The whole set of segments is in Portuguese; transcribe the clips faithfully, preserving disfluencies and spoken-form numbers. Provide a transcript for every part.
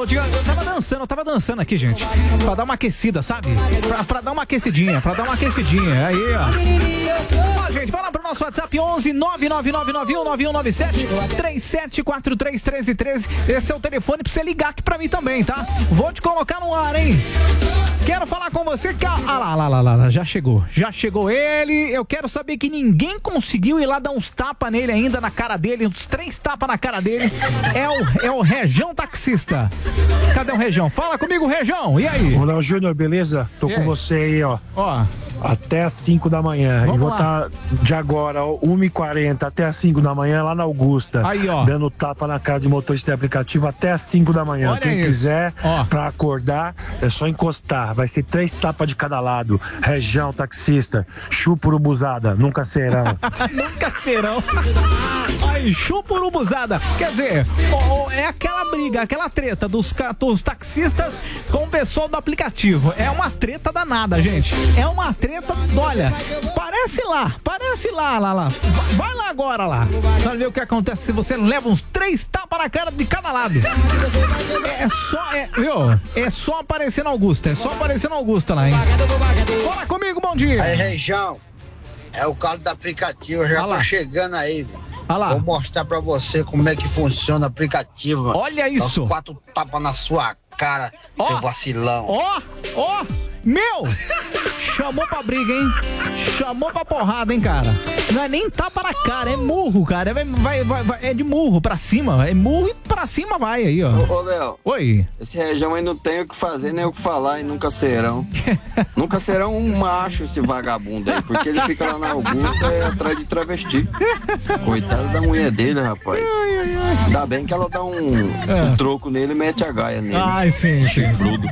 ô, Diego, eu tava dançando, eu tava dançando aqui, gente. Pra dar uma aquecida, sabe? Pra, pra dar uma aquecidinha, pra dar uma aquecidinha. Aí, ó. Ó, gente, vai lá pro nosso WhatsApp onze nove nove nove nove um nove um nove sete três sete quatro três um três um três. Esse é o telefone pra você ligar aqui pra mim também, tá? Vou te colocar no ar, hein? Quero falar com você que... Ah lá, lá, lá, lá, já chegou. Já chegou ele. Eu quero saber que ninguém conseguiu ir lá dar uns tapas nele ainda, na cara dele. Uns três tapas na cara dele. É o, é o Rejão Taxista. Cadê o Rejão? Fala comigo, Rejão. E aí? Ô, Léo Júnior, beleza? Tô E com aí? você aí, ó. Ó. Até às cinco da manhã. Vamos e vou lá. estar de agora, ó, uma e quarenta até às cinco da manhã, lá na Augusta. Aí, ó. Dando tapa na cara de motorista de aplicativo até às cinco da manhã. Olha Quem isso. quiser, Ó. pra acordar, é só encostar. Vai ser três tapas de cada lado. Rejão, taxista, chupa urubuzada, nunca serão. Nunca serão. Aí, chupa urubuzada. Quer dizer, ó, ó, é aquela briga, aquela treta dos, ca- dos taxistas com o pessoal do aplicativo. É uma treta danada, gente. É uma treta, olha, parece lá, parece lá, lá, lá. Vai lá agora lá. Pra ver o que acontece se você leva uns três tapas na cara de cada lado. É só, é, viu? É só aparecer na Augusta. É só aparecer na Augusta lá, hein? Fala comigo, bom dia. Aí, Região, é o carro do aplicativo, eu já Ah lá. tô chegando aí, velho. Ah lá. Vou mostrar pra você como é que funciona o aplicativo, mano. Olha Dá uns isso. quatro tapas na sua cara, Ó. seu vacilão. Ó, ó, meu! Chamou pra briga, hein? Chamou pra porrada, hein, cara? Não é nem tapa na cara, é murro, cara. É, vai, vai, vai, é de murro pra cima. É murro e pra cima vai aí, ó. Ô, Léo, Oi. esse Rejão aí não tem o que fazer, nem o que falar, e nunca serão. Nunca serão um macho esse vagabundo aí, porque ele fica lá na Augusta é, atrás de travesti. Coitado da mulher dele, rapaz. Ainda bem que ela dá um, um troco nele e mete a gaia nele. Ai, sim, sim. Chifrudo.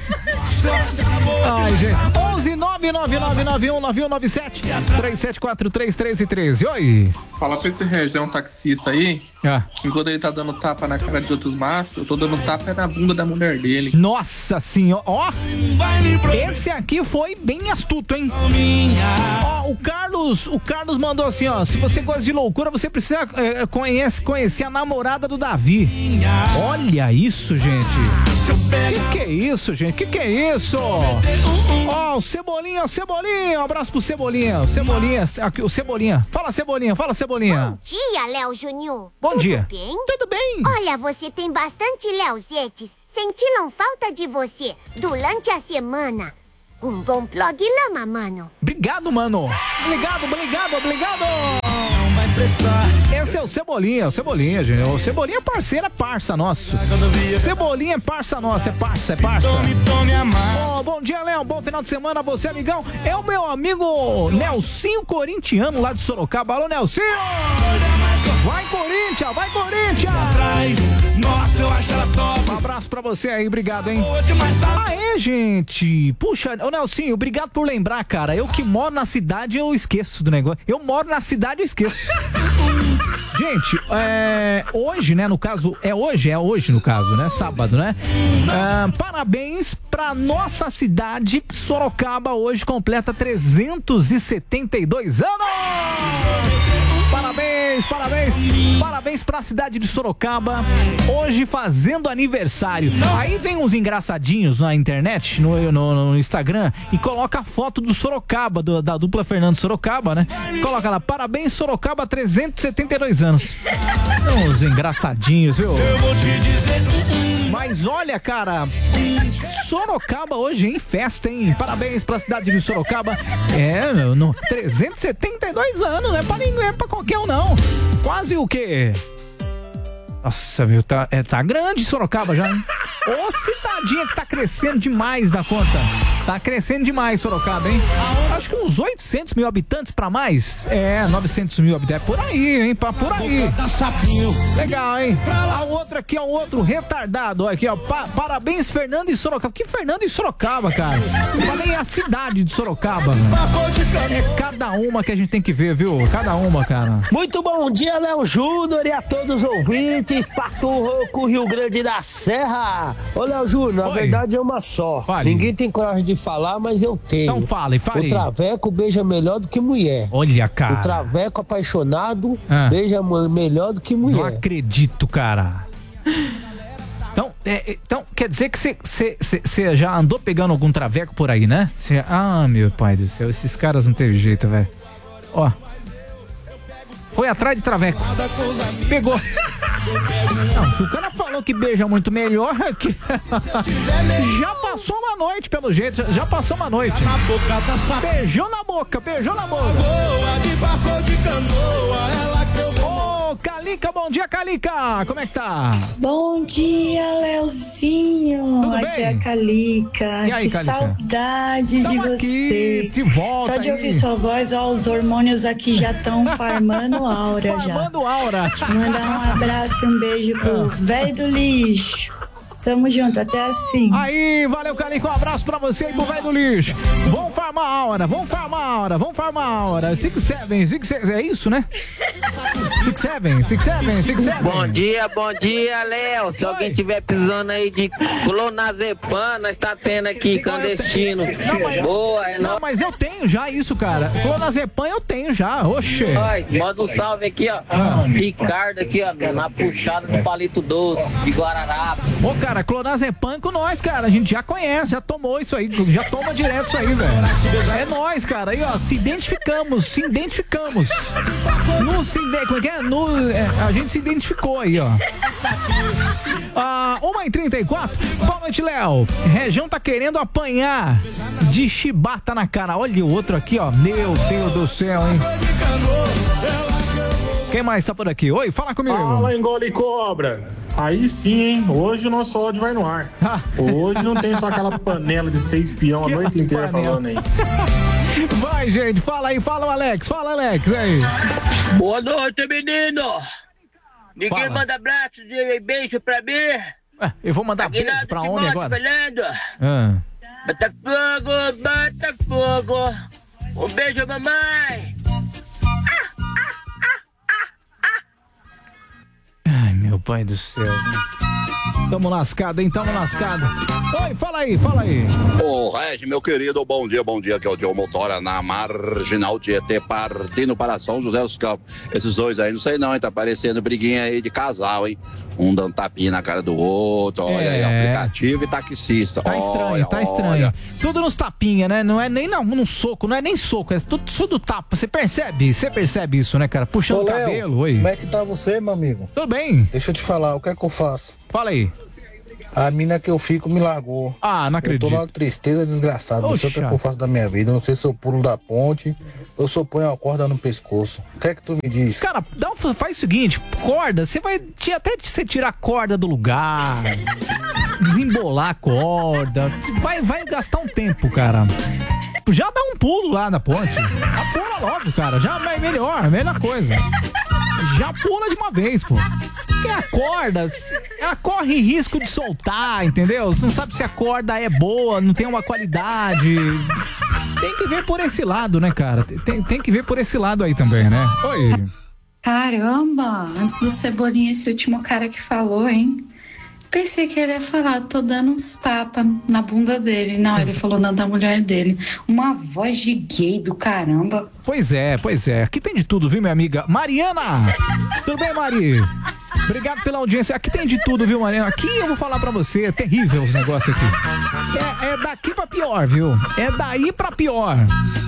Ai, gente. onze nove nove nove nove um nove um nove sete três sete quatro três um três um três. Oi. Fala pra esse Rejão taxista aí, Ah. que enquanto ele tá dando tapa na cara de outros machos, eu tô dando tapa na bunda da mulher dele. Nossa senhora, ó, esse aqui foi bem astuto, hein? Ó, o Carlos, o Carlos mandou assim, ó, se você gosta de loucura, você precisa é, conhece, conhecer a namorada do Davi. Olha isso, gente. Que que é isso, gente? Que que é isso? Ó, o Cebolinha, o Cebolinha, um abraço pro Cebolinha, o Cebolinha, aqui, o Cebolinha. Fala, Cebolinha, fala, Cebolinha. Bom dia, Léo Júnior. Bom Tudo dia. bem? Tudo bem? Olha, você tem bastante Leozetes. Sentiram falta de você durante a semana. Um bom programa, mano. Obrigado, mano. Obrigado, obrigado, obrigado. Esse é o Cebolinha, o Cebolinha, gente. O Cebolinha é parceiro, é parça nosso. Cebolinha é parça nossa, é parça, é parça. Oh, bom dia, Léo. Bom final de semana a você, amigão. É o meu amigo Nelsinho Corintiano lá de Sorocaba. Alô, Nelsinho! Vai, Corinthians! Vai, Corinthians! Nossa, eu acho ela top. Um abraço pra você aí, obrigado, hein? Aê, gente! Puxa, ô Nelsinho, obrigado por lembrar, cara. Eu que moro na cidade, eu esqueço do negócio. Eu moro na cidade, eu esqueço. Gente, é, hoje, né, no caso, é hoje, é hoje no caso, né, sábado, né? Ah, parabéns pra nossa cidade, Sorocaba, hoje completa trezentos e setenta e dois anos! Parabéns, parabéns, parabéns pra cidade de Sorocaba, hoje fazendo aniversário. Aí vem uns engraçadinhos na internet, no, no, no Instagram, e coloca a foto do Sorocaba, do, da dupla Fernando Sorocaba, né? Coloca lá, parabéns Sorocaba, trezentos e setenta e dois anos. Uns engraçadinhos, viu? Mas olha, cara, Sorocaba hoje em festa, hein? Parabéns pra cidade de Sorocaba. É, meu, no, trezentos e setenta e dois anos, não é pra ninguém, é pra qualquer um, não. Quase o quê? Nossa, meu, tá, é, tá grande Sorocaba já, hein? Ô, cidadinha que tá crescendo demais da conta. Tá crescendo demais Sorocaba, hein? Acho que uns oitocentos mil habitantes pra mais. É, novecentos mil habitantes. É por aí, hein? Pra por aí. Legal, hein? A outra aqui, ó, um outro retardado. Ó, aqui, ó. Pa- parabéns, Fernando e Sorocaba. Que Fernando e Sorocaba, cara? Não falei a cidade de Sorocaba, mano. É cada uma que a gente tem que ver, viu? Cada uma, cara. Muito bom dia, Léo Júnior, e a todos os ouvintes, Pato Rouco, Rio Grande da Serra. Ô, Léo Júnior, na Oi. verdade é uma só. Fale. Ninguém tem coragem de falar, mas eu tenho. Então fale, fale. O traveco beija melhor do que mulher. Olha, cara. O traveco apaixonado Ah. beija mu- melhor do que Não mulher. acredito, cara. Então, é, então, quer dizer que você já andou pegando algum traveco por aí, né? Cê, ah, meu pai do céu, esses caras não teve jeito, velho. Ó. Foi atrás de traveco. Pegou. Não, o cara falou que beija muito melhor que... Já passou uma noite, pelo jeito. Já passou uma noite. Beijou na boca, beijou na boca. Ô, Calica, bom dia, Calica. Como é que tá? Bom dia, Leozinho. Tudo aqui bem? é a Calica. E aí, que Calica? saudade Tamo de aqui, você. de volta Só de aí. ouvir sua voz, ó, os hormônios aqui já estão farmando aura já. Farmando aura. Mandar um abraço e um beijo pro velho do lixo. Tamo junto, até assim. Aí, valeu, Calica, um abraço pra você e pro velho do lixo. Vamos farmar a hora, vamos farmar a hora, vamos farmar a hora. Six Seven, Six Seven, é isso, né? Six Seven, Six Seven, Six Seven. Bom dia, bom dia, Léo. Se Oi. alguém tiver precisando aí de clonazepam, nós tá tendo aqui, clandestino. Não, mas, Boa, é não, nóis. mas eu tenho já isso, cara. Clonazepam eu tenho já, oxe. Oi, manda um salve aqui, ó. Ah. Ricardo aqui, ó, na puxada do palito doce de Guararapes. Ô, cara, clonazepam com nós, cara. A gente já conhece, já tomou isso aí, já toma direto isso aí, velho. É nós, cara. Aí, ó, se identificamos, se identificamos. No se ide... Como é que é? No, é, a gente se identificou aí, ó. Ah, uma e trinta e quatro. Boa noite, Léo. Região tá querendo apanhar de chibata na cara. Olha o outro aqui, ó. Meu Deus do céu, hein? Quem mais tá por aqui? Oi, fala comigo. Fala, engole cobra. Aí sim, hein? Hoje o nosso ódio vai no ar. Hoje não tem só aquela panela de seis peão a noite inteira falando aí. Vai, gente, fala aí, fala o Alex, fala Alex, aí. Boa noite, menino. Ninguém Fala. manda abraço e beijo pra mim. Ué, eu vou mandar beijo Aguinaldo pra Timóteo onde agora? Falando. Ah. Bota fogo, bota fogo. Um beijo, mamãe. Ai, meu pai do céu. Tamo lascado, hein? Tamo lascado. Oi, fala aí, fala aí. Ô, Regi, meu querido, bom dia, bom dia, que é o Diogo Motora na Marginal Tietê, partindo para São José dos Campos. Esses dois aí, não sei não, hein? Tá parecendo briguinha aí de casal, hein? Um dando tapinha na cara do outro, olha É. aí, aplicativo e taxista. Tá estranho, olha, tá estranho. olha. Tudo nos tapinha, né? Não é nem não, num soco, não é nem soco, é tudo, tudo tapa. Você percebe? Você percebe isso, né, cara? Puxando Ô, o Léo, cabelo, oi. Como é que tá você, meu amigo? Tudo bem? Deixa eu te falar, o que é que eu faço? Fala aí. A mina que eu fico me largou. Ah, não acredito. Eu tô numa tristeza desgraçada. Não sei o que, é que eu Oxa. faço da minha vida. Não sei se eu pulo da ponte ou se eu ponho a corda no pescoço. O que é que tu me diz? Cara, dá um, faz o seguinte, corda, você vai te- até você tirar a corda do lugar, desembolar a corda, vai, vai gastar um tempo, cara. Já dá um pulo lá na ponte. Já pula logo, cara. Já é melhor, melhor coisa. Já pula de uma vez, pô. Porque a corda, ela corre risco de soltar, entendeu? Você não sabe se a corda é boa, não tem uma qualidade. Tem que ver por esse lado, né, cara? Tem, tem que ver por esse lado aí também, né? Oi. Caramba, antes do Cebolinha, esse último cara que falou, hein? Pensei que ele ia falar, tô dando uns tapas na bunda dele. Não, ele falou não, da mulher dele. Uma voz de gay do caramba. Pois é, pois é. Aqui tem de tudo, viu, minha amiga? Mariana! Tudo bem, Mari? Obrigado pela audiência. Aqui tem de tudo, viu, Mariana? Aqui eu vou falar pra você, é terrível os negócios aqui. É, é daqui pra pior, viu? É daí pra pior.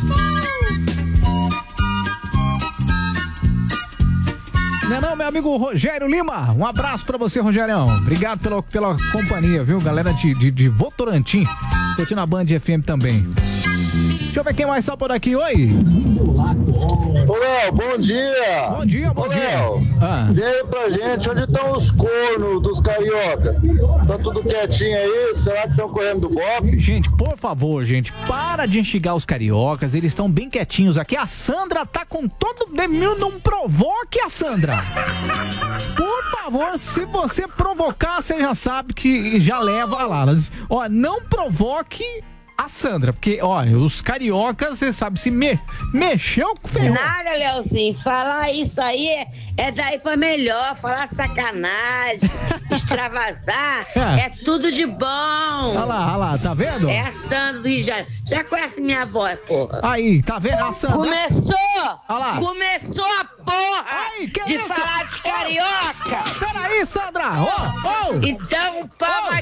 Não é não, meu amigo Rogério Lima? Um abraço pra você, Rogerião. Obrigado pela, pela companhia, viu? Galera de, de, de Votorantim. Curtindo a Band F M também. Deixa eu ver quem mais está por aqui. Oi. Ô, Léo, bom dia. Bom dia, bom Ô, dia. Léo, Ah. Vê aí pra gente, onde estão os cornos dos carioca? Tá tudo quietinho aí? Será que estão correndo do bofe? Gente, por favor, gente, para de instigar os cariocas, eles estão bem quietinhos aqui. A Sandra tá com todo... Não provoque a Sandra. Por favor, se você provocar, você já sabe que já leva lá. Ó, não provoque a Sandra, porque, ó, os cariocas, você sabe, se me, mexeu com ferrou. Nada, Leozinho, falar isso aí é, é daí pra melhor, falar sacanagem, extravasar, É. é tudo de bom. Olha lá, olha lá, tá vendo? É a Sandra do Rio de Janeiro. Já conhece minha avó, porra? Aí, tá vendo a Sandra? Começou! Olha lá. Começou a porra Ai, que de isso? falar de carioca! Peraí, Sandra! Ó, ó. Então, pá,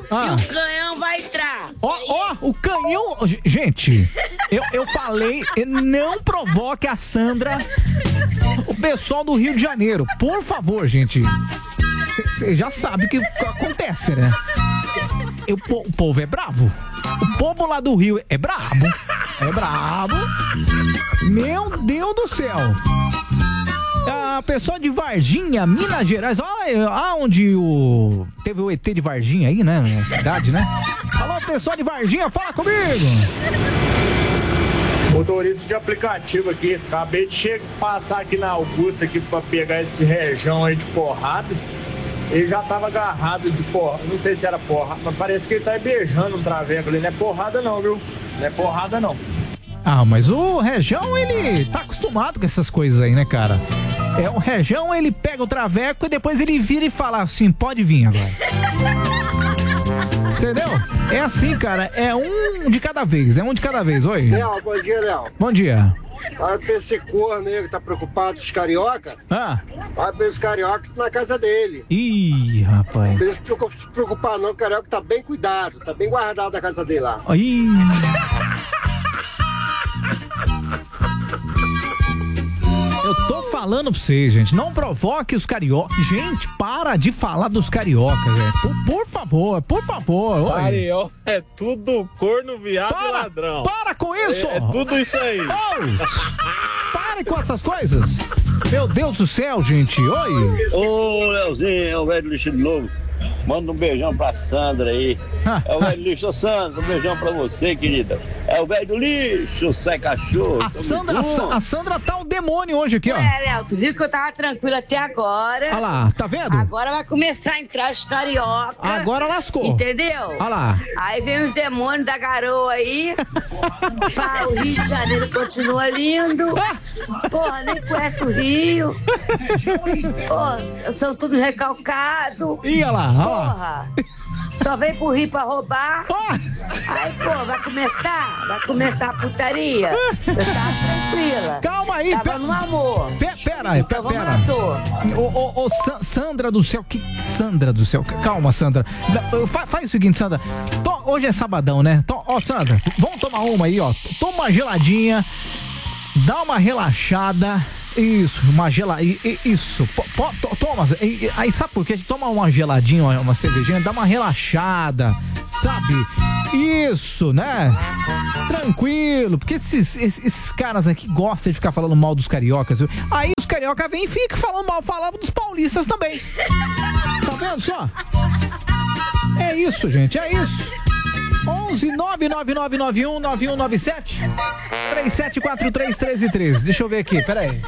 Ah. E o canhão vai entrar. Ó, ó, o canhão... Gente, eu, eu falei, não provoque a Sandra, o pessoal do Rio de Janeiro. Por favor, gente. Você já sabe o que acontece, né? Eu, o povo é bravo. O povo lá do Rio é brabo. É brabo. Meu Deus do céu. A pessoa de Varginha, Minas Gerais. Olha aonde o... teve o E T de Varginha aí, né? Na cidade, né? Alô, pessoal de Varginha, fala comigo. Motorista de aplicativo aqui. Acabei de chegar, passar aqui na Augusta aqui pra pegar esse rejão aí de porrada. Ele já tava agarrado de porrada. Não sei se era porrada, mas parece que ele tá beijando um traveco ali. Não é porrada não, viu? Não é porrada não. Ah, mas o Rejão, ele tá acostumado com essas coisas aí, né, cara? É, o Rejão, ele pega o traveco e depois ele vira e fala assim, pode vir agora. Entendeu? É assim, cara, é um de cada vez, é um de cada vez. Oi. Léo, bom dia, Léo. Bom dia. Olha pra esse corno aí que tá preocupado com os carioca. Ah. Olha pra esse carioca na casa dele. Ih, rapaz. Não precisa se preocupar não, o carioca tá bem cuidado, tá bem guardado na casa dele lá. Ih. Eu tô falando pra vocês, gente, não provoque os cariocas. Gente, para de falar dos cariocas, velho. Por, por favor, por favor. Oi. Carioca é tudo corno, viado para, e ladrão. Para com isso! É, é tudo isso aí. Oh, pare com essas coisas. Meu Deus do céu, gente. Oi. Ô, Leozinho, é o velho lixo de novo. Manda um beijão pra Sandra aí. É o velho lixo. Ô, Sandra, um beijão pra você, querida. É o velho do lixo, sai cachorro. A Sandra, a, a Sandra tá o demônio hoje aqui, ó. É, Léo, tu viu que eu tava tranquila até agora. Olha lá, tá vendo? Agora vai começar a entrar os carioca. Agora lascou. Entendeu? Olha lá. Aí vem os demônios da garoa aí. Pá, o Rio de Janeiro continua lindo. Porra, nem conhece o Rio. Pô, são todos recalcados. Ih, olha lá, olha lá. Porra, só vem pro Rio pra roubar. Aí, pô, vai começar, vai começar a putaria. Eu tava tranquila. Calma aí, tava pera, no amor. Pera, pera aí, pera, pera. Ô, ô, ô, Sandra do céu, que Sandra do céu, calma, Sandra. Faz, faz o seguinte, Sandra. Tô, hoje é sabadão, né? Tô, ó, Sandra, vamos tomar uma aí, ó. Toma uma geladinha, dá uma relaxada. Isso, uma geladinha. Isso, po, po, to, toma. Aí sabe por quê? Toma uma geladinha, uma, uma cervejinha, dá uma relaxada, sabe? Isso, né? Tranquilo, porque esses, esses, esses caras aqui gostam de ficar falando mal dos cariocas, viu? Aí os carioca vêm e ficam falando mal, falavam dos paulistas também. Tá vendo só? É isso, gente, é isso. onze nove nove nove nove um nove um nove sete três sete quatro três três três. Deixa eu ver aqui, peraí.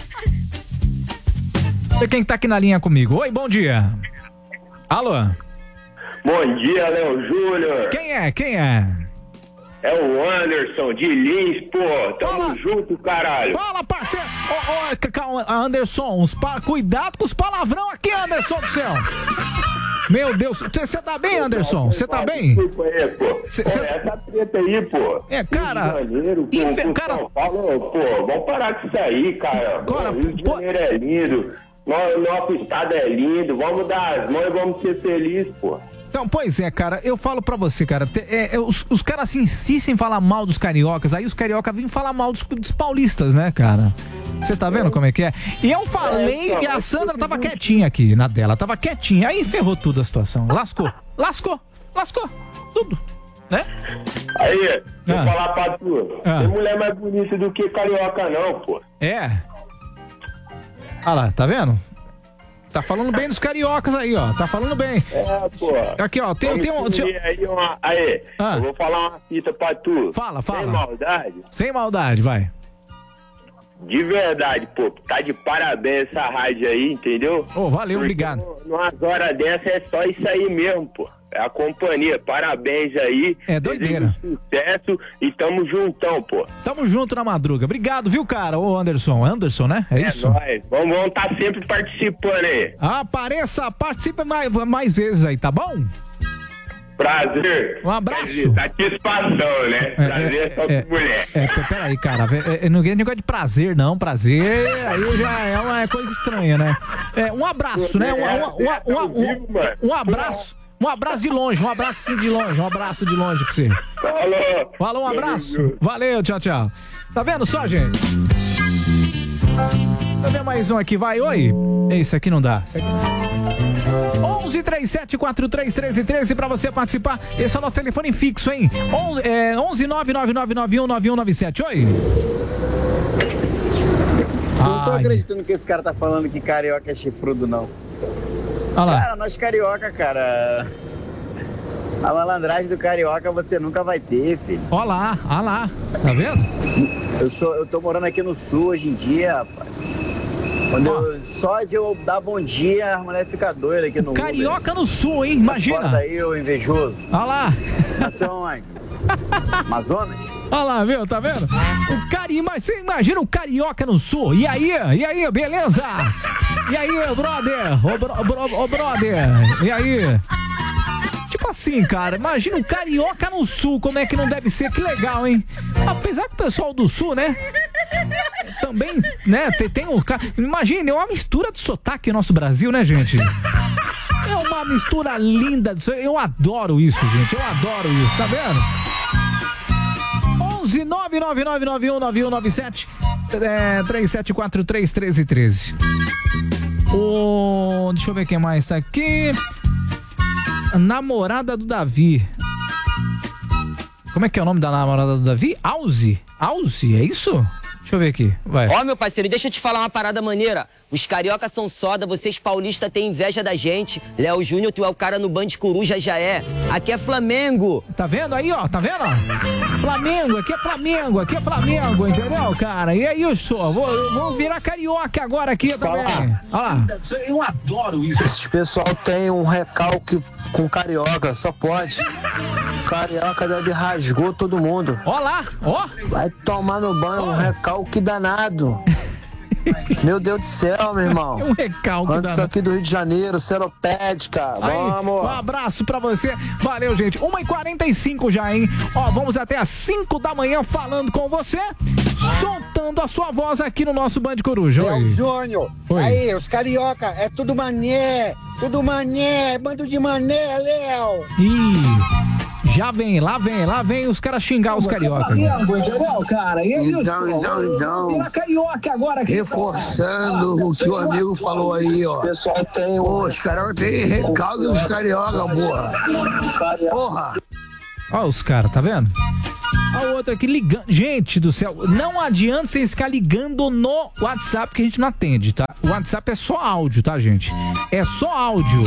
Quem tá aqui na linha comigo? Oi, bom dia. Alô? Bom dia, Léo Júnior. Quem é? Quem é? É o Anderson de Lins, pô. Tamo Fala. junto, caralho. Fala, parceiro. Ô, ô, calma, Anderson, uns pa... cuidado com os palavrão aqui, Anderson do céu. Meu Deus, você tá bem, Anderson? Você tá bem? Desculpa aí, pô. Cê, cê... É, essa treta aí, pô. É, cara... Rio de Janeiro, pô, infe... pô, cara... Paulo, pô, vamos parar com isso aí, cara. cara Rio de Janeiro pô... é lindo. Nosso estado é lindo. Vamos dar as mãos e vamos ser felizes, pô. Então, pois é, cara, eu falo pra você, cara, é, é, os, os caras se insistem em falar mal dos cariocas, aí os carioca vêm falar mal dos, dos paulistas, né, cara? Você tá vendo como é que é? E eu falei e a Sandra tava quietinha aqui, na dela, tava quietinha, aí ferrou tudo a situação, lascou, lascou, lascou, tudo, né? Aí, vou ah. falar pra tu, ah. tem mulher mais bonita do que carioca não, pô. É? Olha lá, tá vendo? Tá falando bem dos cariocas aí, ó. Tá falando bem. É, pô. Aqui, ó. Tem, tem um. Aí, uma... aí ah. eu vou falar uma fita pra tu. Fala, fala. Sem maldade? Sem maldade, vai. De verdade, pô. Tá de parabéns essa rádio aí, entendeu? Ô, oh, valeu, Porque obrigado. Numas horas dessa é só isso aí mesmo, pô. É a companhia, parabéns aí. É doideira. Sucesso e tamo juntão, pô. Tamo junto na madruga. Obrigado, viu, cara? Ô, Anderson. Anderson, né? É, é isso? Nóis. Vamos estar tá sempre participando aí. Apareça, participe mais, mais vezes aí, tá bom? Prazer. Um abraço. Satisfação, né? Prazer é, é só é, com mulher. É, é, peraí, cara. É, é, não tem negócio de prazer, não. Prazer aí já é uma coisa estranha, né? É, um abraço, né? Um, um, um, um, um, um abraço. Um abraço de longe, um abraço assim de longe, um abraço de longe pra você. Falou. Falou, um abraço. Valeu, tchau, tchau. Tá vendo só, gente? Deixa eu ver mais um aqui, vai, oi. Esse aqui não dá. Esse aqui não dá. onze, trinta e sete, quarenta e três, treze, treze pra você participar. Esse é o nosso telefone fixo, hein? onze, nove nove nove nove um nove um nove sete. Oi. Não tô acreditando que esse cara tá falando que carioca é chifrudo, não. Olha lá. Cara, nós carioca, cara... A malandragem do carioca você nunca vai ter, filho. Olha lá, olha lá. Tá vendo? Eu, sou, eu tô morando aqui no sul hoje em dia, rapaz. Quando eu, só de eu dar bom dia, a mulher fica doida aqui no Carioca Uber. No sul, hein? Imagina. Fora daí, ô invejoso. Olha lá. Nasceu onde? Amazonas? Olha lá, viu? Tá vendo? O cari... Mas você imagina o carioca no sul. E aí? E aí, beleza? E aí, brother? Ô, bro, bro, ô brother? E aí? Tipo assim, cara, imagina o carioca no sul, como é que não deve ser, que legal, hein? Apesar que o pessoal do sul, né, também, né, tem, tem um... Imagina, é uma mistura de sotaque no nosso Brasil, né, gente? É uma mistura linda, eu adoro isso, gente, eu adoro isso, tá vendo? onze, nove nove nove nove um nove um nove sete, é, três sete quatro três, treze treze. O... Deixa eu ver quem mais tá aqui... Namorada do Davi. Como é que é o nome da namorada do Davi? Alzi? Alzi, é isso? Deixa eu ver aqui, vai. Ó, meu parceiro, deixa eu te falar uma parada maneira. Os cariocas são soda, vocês paulistas têm inveja da gente. Léo Júnior, tu é o cara no Band Coruja, já é. Aqui é Flamengo. Tá vendo aí, ó? Tá vendo? Flamengo, aqui é Flamengo, aqui é Flamengo, entendeu, cara? E aí, eu sou, vou, vou virar carioca agora aqui também. Olha lá. Eu adoro isso. Esse pessoal tem um recalque com carioca, só pode. Carioca deve rasgou todo mundo. Ó lá, ó. Vai tomar no banho, um recalque danado. Meu Deus do céu, meu irmão. Um recalque Antes danado. aqui do Rio de Janeiro, Seropédica. Aí, vamos. um abraço pra você. Valeu, gente. uma e quarenta e cinco já, hein? Ó, vamos até às cinco da manhã falando com você, soltando a sua voz aqui no nosso Band Coruja. Léo Júnior. Aí, os carioca, é tudo mané. Tudo mané, bando de mané, Léo. Ih... Já vem, lá vem, lá vem os caras xingar os carioca. Entendeu, cara? Então, então, então, carioca agora aqui. Reforçando o que o amigo falou aí, ó. Pessoal tem Pô, os carioca tem recalque dos carioca, porra. Porra. Ó os caras, tá vendo? Ó o outro aqui ligando. Gente do céu, não adianta vocês ficar ligando no WhatsApp que a gente não atende, tá? O WhatsApp é só áudio, tá, gente? É só áudio.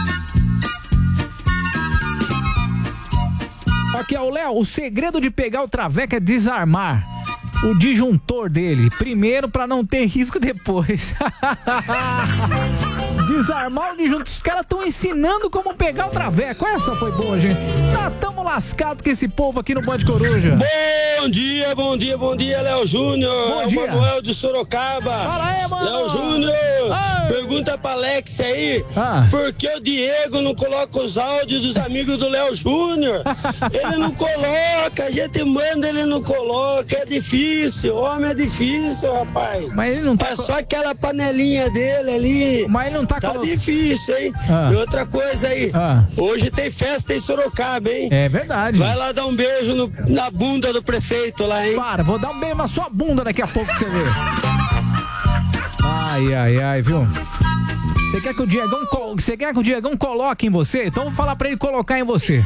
Aqui, ó, o Léo, o segredo de pegar o traveco é desarmar o disjuntor dele. Primeiro, pra não ter risco depois. Desarmar o disjuntor. Os caras estão ensinando como pegar o traveco. Essa foi boa, gente. Nós estamos lascados com esse povo aqui no Band Coruja. Bom dia, bom dia, bom dia, Léo Júnior. Bom é o dia. Manuel de Sorocaba. Fala aí, mano. Léo Júnior, Ai. pergunta pra Alex aí, Ah. por que o Diego não coloca os áudios dos amigos do Léo Júnior? Ele não coloca, a gente manda, ele não coloca, é difícil, homem é difícil, rapaz. Mas ele não tá... É só aquela panelinha dele ali. Mas ele não tá... Tá colo... difícil, hein? Ah. E outra coisa aí, Ah. hoje tem festa em Sorocaba, hein? É verdade. Vai lá dar um beijo no- na bunda do prefeito lá, hein? Para, vou dar um beijo na sua bunda daqui a pouco pra você ver. Ai, ai, ai, viu? Você quer que o Diegão, col... você quer que o Diegão coloque em você? Então vou falar pra ele colocar em você.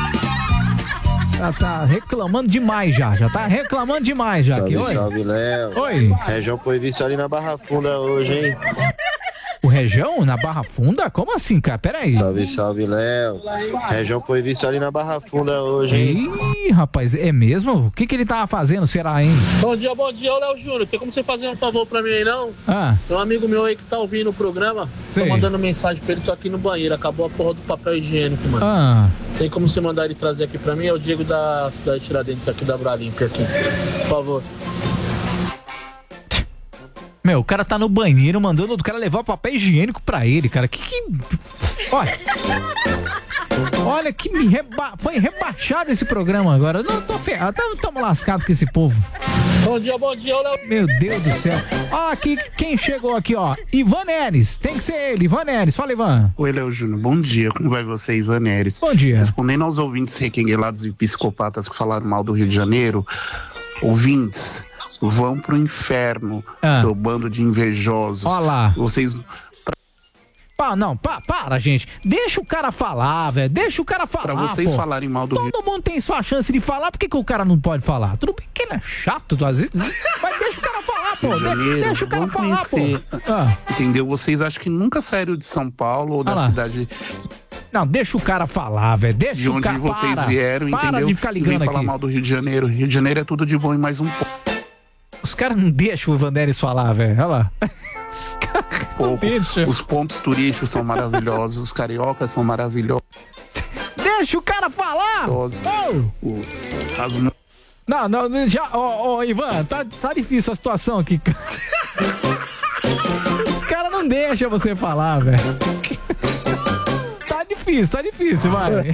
Já tá reclamando demais já, já tá reclamando demais já. Salve, aqui. Oi. salve, Léo. Oi. Região foi visto ali na Barra Funda hoje, hein? O Região na Barra Funda? Como assim, cara? Pera aí. Salve, salve, Léo. Região foi visto ali na Barra Funda hoje, hein? Ih, rapaz, é mesmo? O que que ele tava fazendo, será, hein? Bom dia, bom dia, Léo Júnior. Tem como você fazer um favor pra mim aí, não? Ah. Tem um amigo meu aí que tá ouvindo o programa. Sei. Tô mandando mensagem pra ele, tô aqui no banheiro. Acabou a porra do papel higiênico, mano. Ah. Tem como você mandar ele trazer aqui pra mim? É o Diego da cidade de Tiradentes, aqui da Bralimp, aqui. Por favor. Meu, o cara tá no banheiro mandando o cara levar o papel higiênico pra ele, cara. Que que... Olha... Olha que me reba... foi rebaixado esse programa agora. Não tô ferrado, estamos lascados com esse povo. Bom dia, bom dia, Léo. Meu Deus do céu. Ó, aqui, quem chegou aqui, ó? Ivan Neres. Tem que ser ele, Ivan Neres. Fala, Ivan. Oi, Léo Júnior. Bom dia. Como vai você, Ivan Neres? Bom dia. Respondendo aos ouvintes requenguelados e psicopatas que falaram mal do Rio de Janeiro, ouvintes, vão pro inferno, ah. seu bando de invejosos. Olha lá. Vocês... Pá, não, pá, para, gente. Deixa o cara falar, velho. Deixa o cara falar. Pra vocês pô. falarem mal do Rio. Todo mundo tem sua chance de falar, por que, que o cara não pode falar? Tudo bem que ele é chato, às vezes, mas deixa o cara falar, pô. De, Janeiro, deixa o cara falar, conhecer. pô. Ah. Entendeu? Vocês acham que nunca saíram de São Paulo ou da ah cidade... Não, deixa o cara falar, velho. Deixa de onde o cara vocês para, vieram, para entendeu? de ficar ligando e vem aqui. falar mal do Rio de Janeiro. Rio de Janeiro é tudo de bom e mais um pouco. Os caras não deixam o Ivan Neres falar, velho. Olha lá. Os caras não deixam. Os pontos turísticos são maravilhosos, os cariocas são maravilhosos. Deixa o cara falar! Oh. O, as... Não, não, já, ó, ó, Ivan, tá, tá difícil a situação aqui. Os caras não deixam você falar, velho. Tá difícil, tá difícil, vai.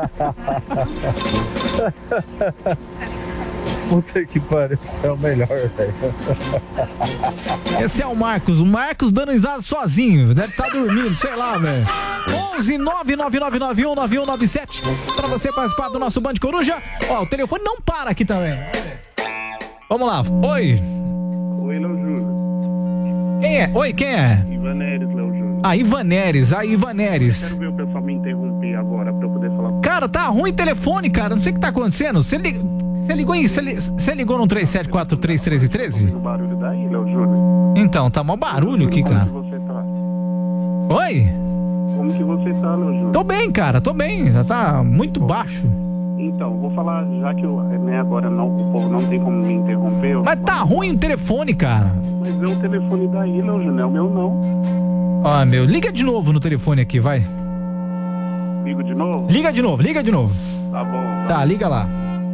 Puta que pariu, isso é o melhor, velho. Esse é o Marcos, o Marcos dando risada sozinho, deve estar tá dormindo, sei lá, velho. onze nove nove nove nove um nove um nove sete pra você participar do nosso Band Coruja. Ó, o telefone não para aqui também. Vamos lá, oi. Oi, Léo Júnior. Quem é? Oi, quem é? Ivan Neres, Léo Júnior. Ah, Ivan Neres, ah, Ivan Neres. Eu quero ver o pessoal me interromper agora pra eu poder falar. Cara, tá ruim o telefone, cara, não sei o que tá acontecendo. Você liga... Você ligou aí? Você, li... Você ligou no três sete quatro três três um três? O barulho daí, Léo Júnior. Então, tá mó barulho aqui, cara. Como que você tá? Oi? Como que você tá, Léo Júnior? Tô bem, cara, tô bem. Já tá muito Bom, baixo. Então, vou falar, já que eu, né, agora não, o povo não tem como me interromper. Mas tá ruim o telefone, cara. Mas é o telefone daí, Léo Júnior, é o meu não. Ó, meu, liga de novo no telefone aqui, vai. Ligo de novo? Liga de novo, liga de novo. Tá bom. Vai. Tá, liga lá.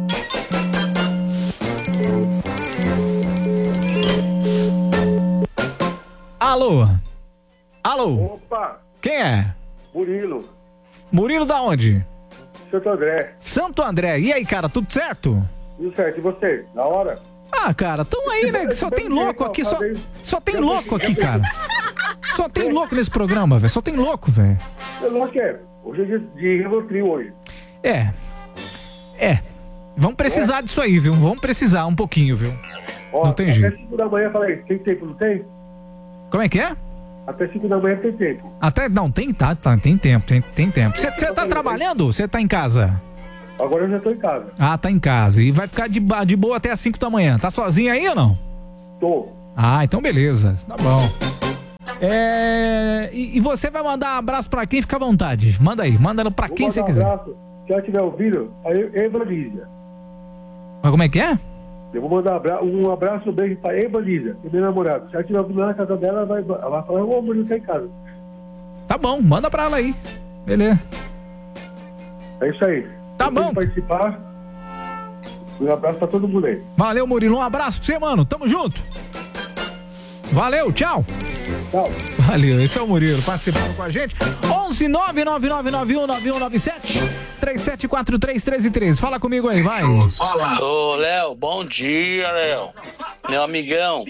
Alô? Alô? Opa! Quem é? Murilo. Murilo da onde? Santo André. Santo André. E aí, cara, tudo certo? Tudo certo. E você? Na hora? Ah, cara, tamo aí, né? Só tem louco aqui, só, só tem louco aqui, cara. Só tem louco nesse programa, velho. Só tem louco, velho. Eu não quero. Hoje é dia de Rivotril hoje. É. É. Vamos precisar é. disso aí, viu? Vamos precisar um pouquinho, viu? Ó, não tem até jeito. cinco da manhã, falei, tem tempo, não tem? Como é que é? Até cinco da manhã tem tempo. Até, não, tem, tá, tá, tem tempo, tem, tem tempo. Você tá trabalhando ou você tá em casa? Agora eu já tô em casa. Ah, tá em casa. E vai ficar de, de boa até as cinco da manhã. Tá sozinho aí ou não? Tô. Ah, então beleza. Tá bom. É... E, e você vai mandar um abraço pra quem? Fica à vontade. Manda aí, manda pra Vou quem você um quiser. Abraço. Se ela estiver ouvindo, a Evanilza. Mas como é que é? Eu vou mandar um abraço, um beijo pra Evanilza, minha namorada. Se ela estiver ouvindo na casa dela, ela vai, ela vai falar, ô, Murilo, tá em casa. Tá bom, manda pra ela aí. Beleza. É isso aí. Tá eu bom. Participar. Um abraço pra todo mundo aí. Valeu, Murilo. Um abraço pra você, mano. Tamo junto. Valeu, tchau. Tchau. Valeu, esse é o Murilo participando com a gente. onze nove nove nove nove um nove um nove sete três sete quatro três três três. Fala comigo aí, vai. Fala. Ô, Léo, bom dia, Léo. Meu amigão.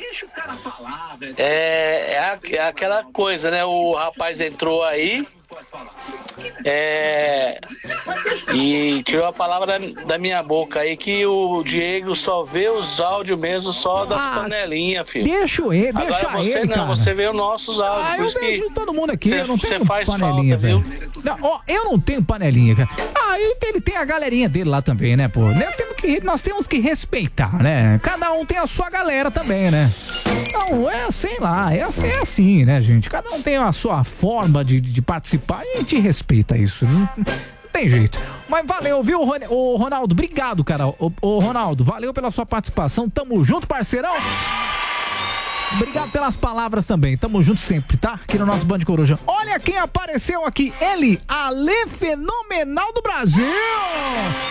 É, é, é aquela coisa, né? O rapaz entrou aí. É, e tirou a palavra da, da minha boca aí que o Diego só vê os áudios mesmo só das ah, panelinhas, filho. Deixa ele, Agora deixa você ele, não, cara. Você vê os nossos áudios. Ah, por eu isso vejo que todo mundo aqui, cê, eu não tenho faz panelinha, falta, velho. viu? Não, ó, eu não tenho panelinha, cara. Ah, ele, ele tem a galerinha dele lá também, né, pô? Nós temos que, nós temos que respeitar, né? Cada um tem a sua galera também, né? Não, é, sei lá, é, é assim, né, gente? Cada um tem a sua forma de, de participar e a gente respeita isso. Não, não tem jeito. Mas valeu, viu, ô Ronaldo? Obrigado, cara. Ô, ô Ronaldo, valeu pela sua participação. Tamo junto, parceirão. Obrigado pelas palavras também. Tamo junto sempre, tá? Aqui no nosso Band Coruja. Olha quem apareceu aqui. Ele, Ale Fenomenal do Brasil.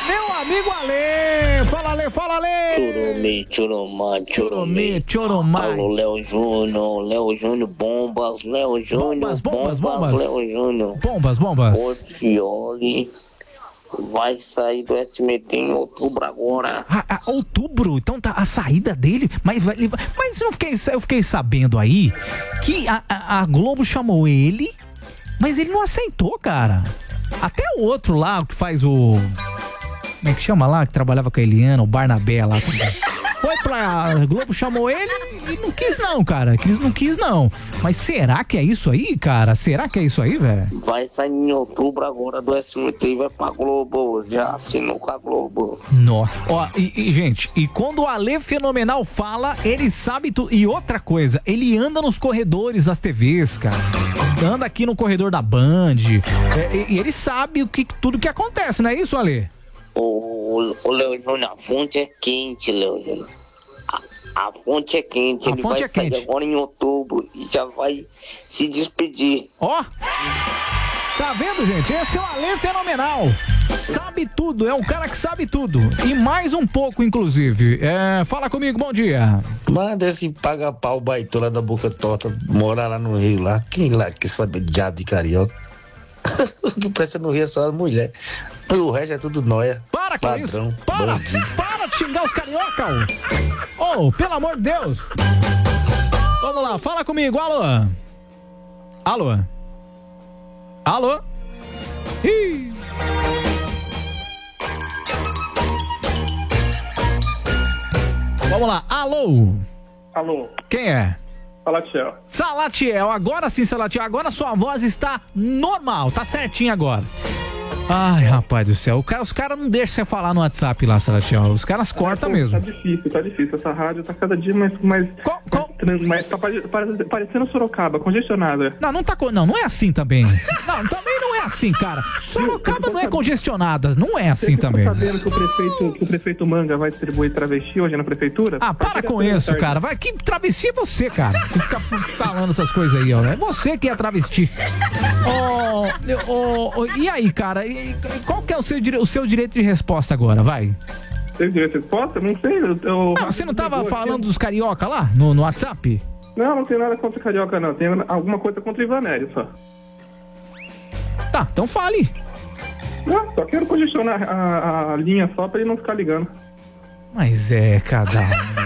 meu amigo Ale. Fala, Ale, fala, Ale. Churumi, churumá, churumi. Churumá. Alô, Léo Júnior, Léo Júnior, bombas, Léo Júnior, bombas, bombas, bombas. Léo Júnior. Bombas, bombas. Portioli vai sair do S M T em outubro agora. Ah, ah, outubro? Então tá a saída dele. Mas, mas eu, fiquei, eu fiquei sabendo aí que a, a, a Globo chamou ele, mas ele não aceitou, cara. Até o outro lá, que faz o... Como é que chama lá? Que trabalhava com a Eliana, o Barnabé lá. Foi pra... A Globo chamou ele e não quis não, cara. Não quis não. Mas será que é isso aí, cara? Será que é isso aí, velho? Vai sair em outubro agora do S M T e vai pra Globo. Já assinou com a Globo. Nossa. Ó, e, e, gente, e quando o Ale Fenomenal fala, ele sabe tudo. E outra coisa, ele anda nos corredores das T Vs, cara. Anda aqui no corredor da Band. É, e, e ele sabe o que, tudo que acontece, não é isso, Ale? O, o Léo Júnior, a fonte é quente, Léo Júnior. A, a fonte é quente. A Ele fonte vai é sair quente. agora em outubro e já vai se despedir. Ó, tá vendo, gente? Esse é o Ale Fenomenal. Sabe tudo, é um cara que sabe tudo. E mais um pouco, inclusive. É, fala comigo, bom dia. Manda esse paga-pau baitola da boca torta morar lá no Rio, lá. Quem lá quer saber de diabo de carioca? O que presta no Rio é só as mulheres. O resto é tudo nóia. Para com Padrão, isso. Para. bandido. Para de xingar os carioca. Ô, oh, pelo amor de Deus. Vamos lá, fala comigo. Alô. Alô. Alô. Ih. Vamos lá. Alô. Alô. Quem é? Salatiel. Salatiel, agora sim, Salatiel, agora sua voz está normal, tá certinho agora. Ai, rapaz do céu, o cara, os caras não deixam você falar no WhatsApp lá, Salatiel, os caras cortam é, mesmo. Tá difícil, tá difícil, essa rádio tá cada dia mais... mais, qual, qual? mais, mais tá pare, pare, parecendo Sorocaba, congestionada. Não, não tá, não, não é assim também. Não, também não é assim, cara. Sorocaba não é congestionada, não é assim você também. Você tá sabendo que o prefeito, que o prefeito Manga vai distribuir travesti hoje na prefeitura? Ah, para com isso, tarde. Cara, vai, que travesti é você, cara, que fica falando essas coisas aí, ó, é você que é travesti. Oh, oh, oh, e aí, cara, e, qual que é o seu, o seu direito de resposta agora, vai? Seu direito de resposta? Não sei, eu... eu não, você não tava falando aqui dos carioca lá, no, no WhatsApp? Não, não tem nada contra carioca, não, tem alguma coisa contra o Ivanério, só. Tá, então fale. Não, só quero congestionar a, a linha só pra ele não ficar ligando. Mas é, cada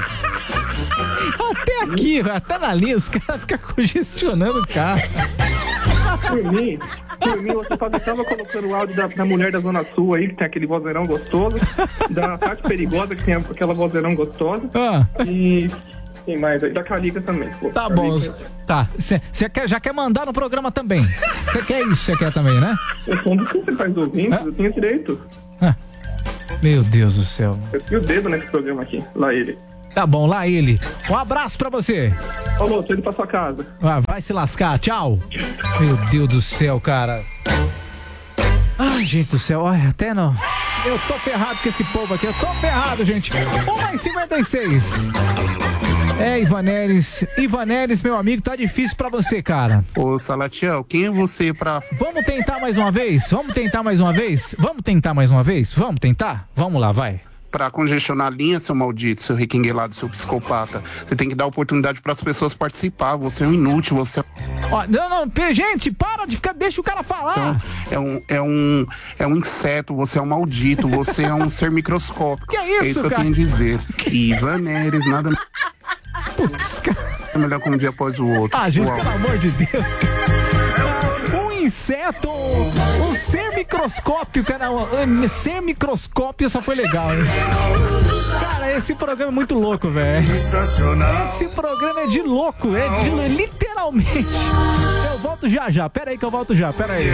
até aqui, até na linha, os caras ficam congestionando o carro. Por mim, por mim, você estava colocando o áudio da, da mulher da Zona Sul aí, que tem aquele vozeirão gostoso, da Tati Perigosa, que tem aquela vozeirão gostosa, ah. e tem mais aí, da Calica também. Pô, tá Calica. bom, tá. Você já quer mandar no programa também? Você quer isso, você quer também, né? Eu sou um dos principais ouvintes, ah. eu tenho direito. Ah. Meu Deus do céu. Eu tenho o dedo nesse programa aqui, lá ele. Tá bom, lá ele. Um abraço pra você. Falou, tô indo pra sua casa. Ah, vai se lascar, tchau. Meu Deus do céu, cara. Ai, gente do céu, olha, até não. Eu tô ferrado com esse povo aqui, eu tô ferrado, gente. uma e cinquenta e seis. É, Ivaneres. Ivaneres, meu amigo, tá difícil pra você, cara. Ô, Salatiel, quem é você pra... Vamos tentar mais uma vez? Vamos tentar mais uma vez? Vamos tentar mais uma vez? Vamos tentar? Vamos lá, vai. Pra congestionar a linha, seu maldito, seu requenguelado, seu psicopata. Você tem que dar oportunidade pras pessoas participar. Você é um inútil, você... Ó, não, não, gente, para de ficar, deixa o cara falar. Então, é um, é um, é um inseto, você é um maldito, você é um ser microscópico. Que é isso, É isso cara? que eu tenho a dizer. Ivaneres, nada... Putz, cara. É melhor que um dia após o outro. Ah, gente, Uau. pelo amor de Deus, cara. Inseto, um ser microscópio, cara, um ser microscópio, essa foi legal, hein? Cara, esse programa é muito louco, velho. Esse programa é de louco, é de literalmente. Eu volto já já, pera aí que eu volto já, pera aí.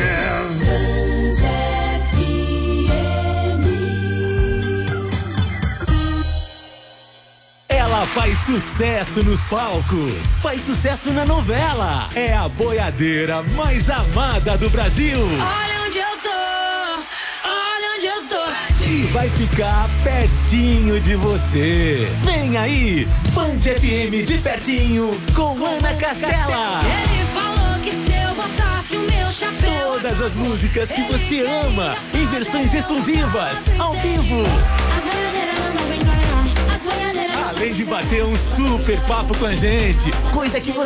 Ela faz sucesso nos palcos, faz sucesso na novela. É a boiadeira mais amada do Brasil. Olha onde eu tô, olha onde eu tô. E vai ficar pertinho de você. Vem aí, Band F M de pertinho com Ana Castela. Ele falou que se eu botasse o meu Todas as músicas que você ama, em versões exclusivas, ao vivo. Além de bater um super papo com a gente, coisa que você